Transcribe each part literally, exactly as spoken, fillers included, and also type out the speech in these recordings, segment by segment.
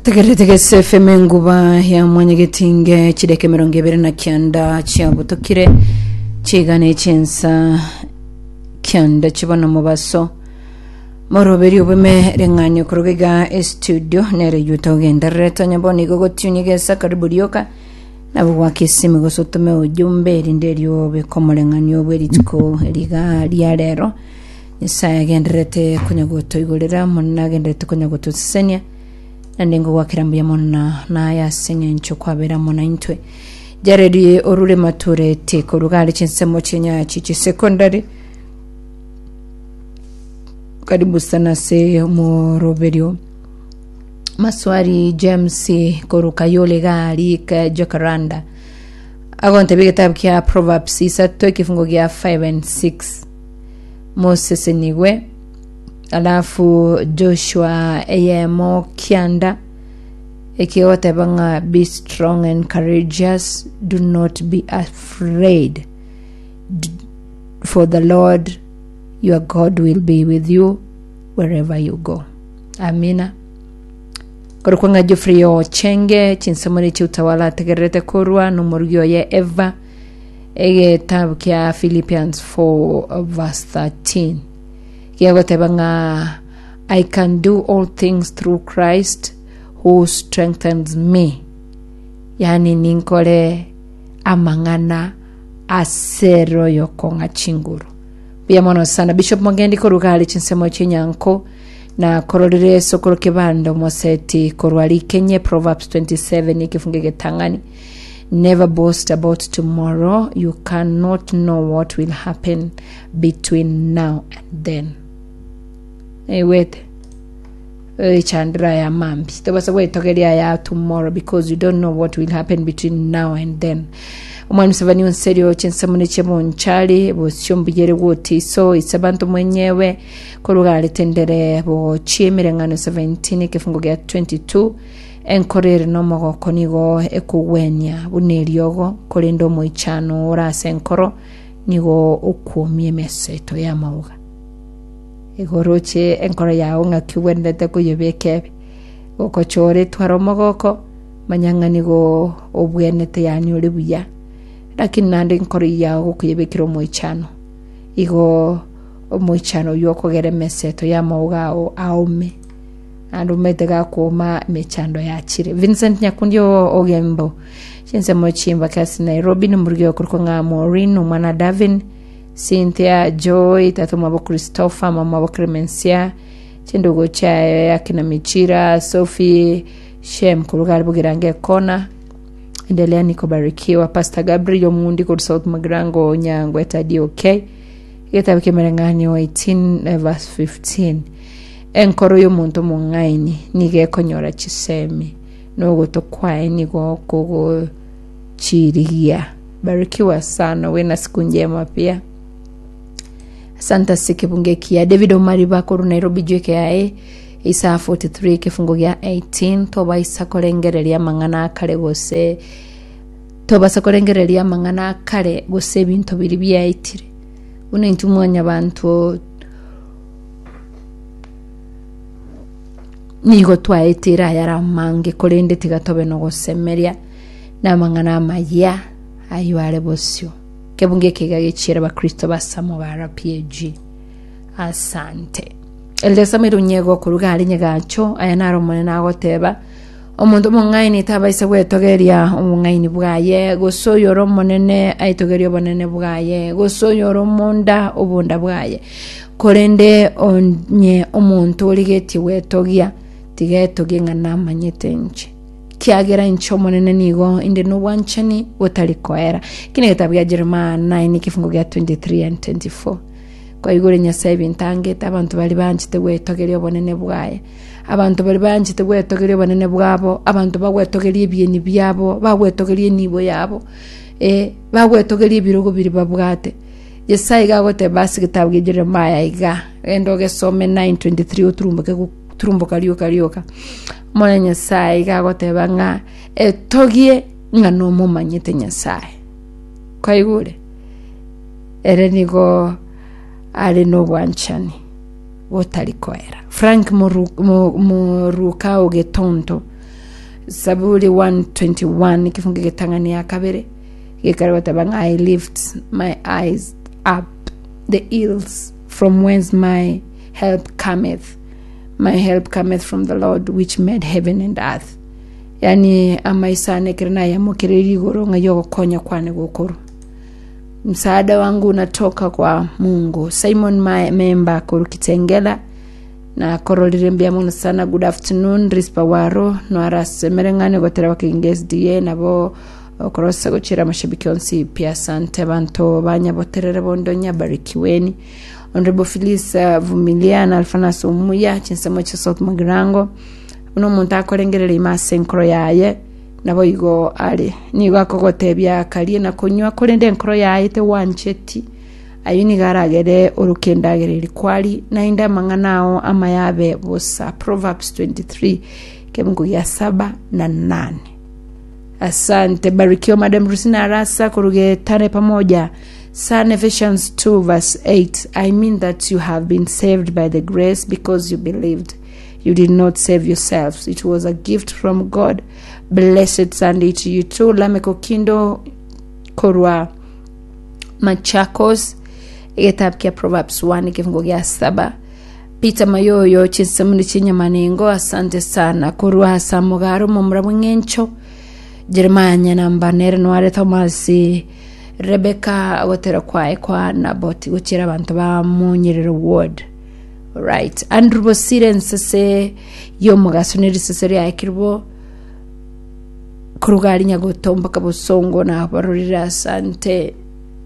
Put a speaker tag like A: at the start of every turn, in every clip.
A: Tegere tegese feme nguba ya mwanyegetinge chideke mirongo ibiri na kyanda kyabutokire chigane chensa kyanda chibona mubaso moroberi obume renganye kurugega studio nere yuto gendereta nyaboni gogo tunyigesa karibu ryoka nabo wakisimi gosotume ujumbe rinderio bekomolenganyo bweritiko liga lya rero nisaya genderete kunyagoto igorera monna genderete kunyagoto senya nandengo wakirambuya monna na ya senya ncho kwabera monna intwe jaredi orure mature te korugale chinsemo chenya chichi secondary karibu sana se mo roberio maswari James korukayole gali ka Jacaranda agonte bigetabu kya Proverbs isato kifungo kya five and six Moses niwe alafu Joshua eyemo kyanda ekiyote banga be strong and courageous, do not be afraid, for the Lord your God will be with you wherever you go. Amina. Korukwanga Jofrio Chenge chinsamoni chi utawala tegerete korwa numurugyo ye Eva ege tabu kia Philippians four verse thirteen. Kia gote banga I can do all things through Christ who strengthens me. Yani ninkole amangana asero yokonga chinguru. Bia mono sana Bishop Mwangendi korugale chinsemo chinyanko na kororere sokoro kebando moseti korwali kenye Proverbs twenty-seven ikifunge tangani. Never boast about tomorrow. You cannot know what will happen between now and then. Hey, wait. Hey, Chandra ya mambi. Tobasa wait togelia ya tomorrow because you don't know what will happen between now and then. Umwani msavani unserio chensamune chemo nchali bo siombijere woti so isabantu mwenyewe korugale tendere bo chiemire ngano seventeen kifungo gya twenty-two enkorere no mogoko nigo ekuwenya buneliogo kolendo moichano ora senkoro nigo okumie meseto ya mauga igoroche enkoro yawo ngakiwendete kuyebekebe okochore twaro mogoko manyanga nigo obwenete yani ole buya lakini nande enkoro yawo kuyebekiro moichano igo moichano yokogere meseto ya mauga o aume ando metega kuma mechando ya chire Vincent Nyakundio ogembo chense mochimba kasi Nairobi numurugyo kurkonga Maureen umwana Davin Cynthia Joy tatu mabo Christopher mama wa Clemencia chendogo cha yakina Michira Sophie Shem kurugala bugirange kona endelea niko barikiwa Pastor Gabriel Mundi ku South Magrango Nyango etadi okay yetabike merengani wa eighteen verse fifteen enkoro y'omuntu mungaini nige konyora chisemi no gutokwae nigo kogo chirigia. Barikiwa sana wena siku njema pia. Santa sikibunge kia David Omariba koru Nairobi jeke isa forty-three kifungo gya eighteen toba isa kolengerelia mangana kale gose toba sakolengerelia mangana kale gose bintu biri byaitire une ntumwanya bantu nigo twaetira yara mange kolende tigatobe no gosemeria na mangana maya aywale bosyo kebunge kega gicira ba Kristo basamo ba R P G. Asante Elisa mirunyego kurugari nyagacho ayanaro monena goteba omuntu mungaini tabaise gwetogeria omungaini bwaye gosoyoro monene aitogerio bonene bwaye gosoyoro monda obunda bwaye kolende onye omuntu oligeti wetogia tigeto genga namanyete nche kiagera incho monene nigo inde no wanchani wotalikoera kine getabya Jeremiah nine kifungo gya twenty-three and twenty-four kwa igore nyasaye bintange abantu bali banchite wetogerio bonene bwaye abantu bali banchite wetogerio bonene bwabo abantu bagwetogerie ebyeni byabo bagwetogerie nibo yabo eh bagwetogerie birugo biri babwate Yesaya gagote basi kitabwe Jeremiah iga endoge some nine twenty-three uturumbuke turumbo kaliyo kalioka mwana Nyasaye gagote banga etogie ngano mumanyete Nyasaye kwa igure ere nigo ale no bwanchani wotalikoera Frank Moruka Ogetonto Zaburi one twenty-one kifungu gitangani ya kabere gikarwa tabanga I lift my eyes up the hills from whence my help cometh. My help cometh from the Lord which made heaven and earth. Yani amaisane kirina ya mukiriri goro ngayo konya kwane gukuru. Msaada wangu unatoka kwa Mungu. Simon my member kurukitengela na korolirembia muna sana. Good afternoon rispa waro no arase merengane gotera wakingezi die nabo okorosa gochira mashabiki onsi pia sante banto banya boterere bondonya barikiweni. Honorable Phyllis Vumiliana Alfanas Umuya chinsemo cha South Magrango uno muntu akorengerera imasenkro yaye nabo igo ali nigo akogotebya kali na kunywa korende enkro yaye te wancheti ayuni garagere urukendagere likwali na inda manganao ama yabe bosa. Proverbs twenty-three kemungu ya saba na nane. Asante barikio Madam Rusina Rasa kuruge tane pamoja. Son Ephesians two verse eight. I mean that you have been saved by the grace because you believed. You did not save yourselves. It was a gift from God. Blessed Sunday to you too. Lameko Kindo Korwa Machakos. Egetabkia Proverbs one kifungu ya saba. Peter Mayoyo chinsamuni chinya manengo. Asante sana. Korwa Samugaro mumra mwengencho. Jeremanya namba nere noare Thomasi. Rebecca agotera kwae kwa naboti guchira abantu ba munyiriro ward. Right. Andrew Bosire nsese yo mugasoneri seseri akirbo kurugari nyagotomba kabosongo na barurira. Asante.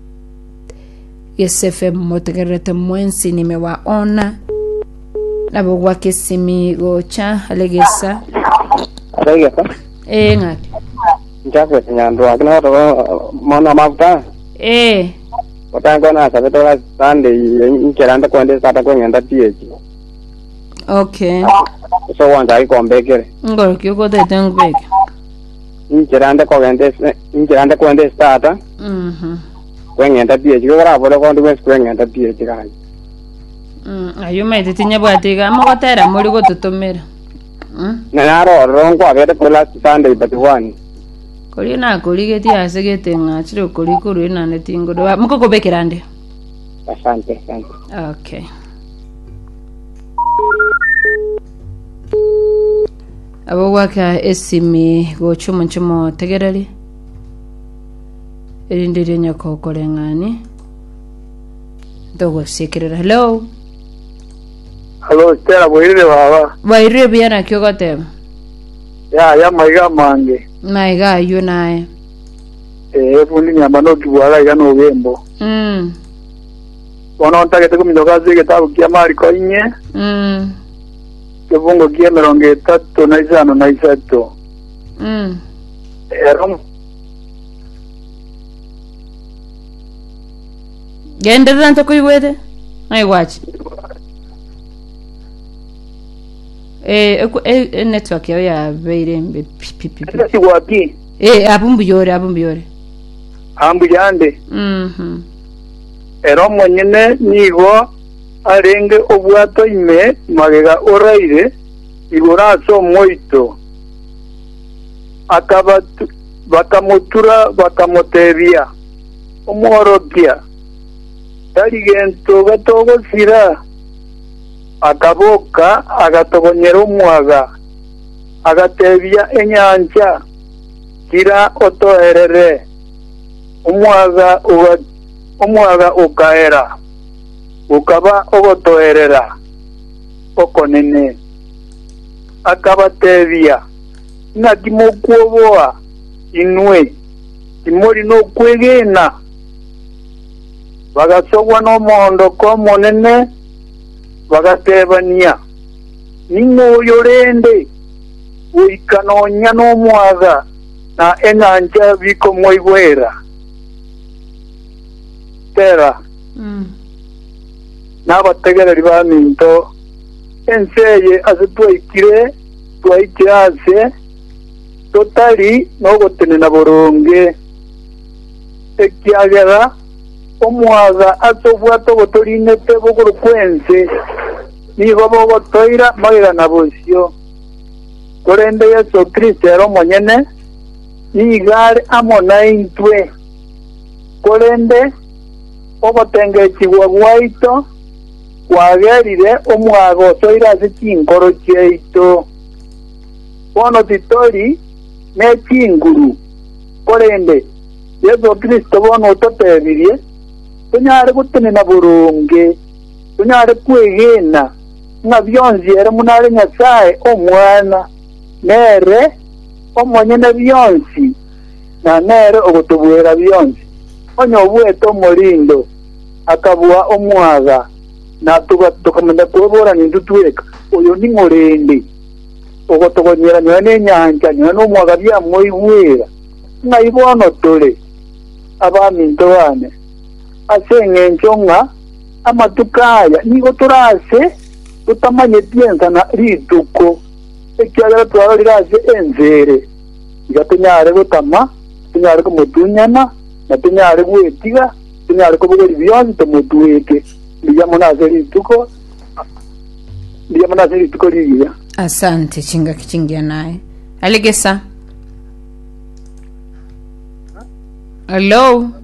A: S F M motegerete mwensi nimewaona nabo gwake simi gocha alegesa
B: alegesa
A: eh ngati
B: njako nyandwa kana ro mona mafuta
A: eh
B: otanga na sabeto la sande inkeranda kwende sata kwenda P H.
A: Okay.
B: So wanda iko mbekere
A: ngoro kyuko tete ngubeke
B: inkeranda kwende inkeranda kwende sata
A: mhm
B: kwenda P H gora bolo kwende kwes kwenda P H kai
A: mm ayuma itinya bwatiga amagotera muri gotutumira mm
B: na naro rongo agete kola sande thirty-one
A: kuri na kuri geti asegete ngachiro kuri kuri na netingo do muko kobekerande.
B: Asante asante.
A: Okay. Abo waka esimi go chumo chumo tegerali erindire nyako kolengani dogo sekirera. Hello
C: hello Stella boire baba
A: baire biana kyogote
C: ya ya maiga mange
A: maiga yunae
C: eh fundi nyamba no kiwala ya no gembo
A: mm
C: ono ntagete kuminyoga zige tabu kia mari ko inye
A: mm
C: kibungo kia meronge tatu na isano na isato
A: mm
C: erom
A: gende tanto kuiwete ai watch eh eh network ya beire mbe pipi
C: si waki
A: eh abumbu yore abumbu yore
C: ambu yande
A: mhm
C: erom monyene nigo arenge obwato ime magega oraire iguraso moito akaba bakamutura bakamotebia omorokia tarigento gatogo sira akaboka agatogonyera omwaga agatebia enyanja kira otoherere omwaga uga omwaga ukaera ukaba ogotoherera okonene akabatebia na kimokuoboa inwe kimori no kwegena bagasogwa no mondo ko monene bagatebania ningo yorende uikanonya no mwaga na enanja biko moigwera tera
A: mm
C: n'abategereri ba minto enseye azitwaikire twaikirase totari no gotenena boronge ekiagera omwaga atobwato gotorinete bogoro kwense nigo bogotoira magera na bosio korende Yesu Kristo ero monyene igare amona intwe korende obotengechibwa gwaito kwagerire omwago soirase chinkoro chieito bono titori ne chinguru korende Yesu Kristo bono ototebirie tunyare gutenena burunge tunyare kwegena nga byonzi ere munare Nyasaye omwana nere omonyene byonzi na nere ogotubwera byonzi onyo bweto molindo akabua omwaga na tukamenda kwebora nindu tweka oyo ni ngorende ogotogonyera nyone nyanja nyone omwaga bya moigwera nga ibono tole abaminto bane asenge nchonga amatukaya nigo turase tutamanye piensa na rituko ekyagera twaroriraje enzere igatunyare gutama tunyare kumutunyana na tunyare gwetiga tunyare kubugeri byonzi tumutweke bijamo naze rituko bijamo naze rituko riya.
A: Asante chinga kichingia naye alegesa. Hello.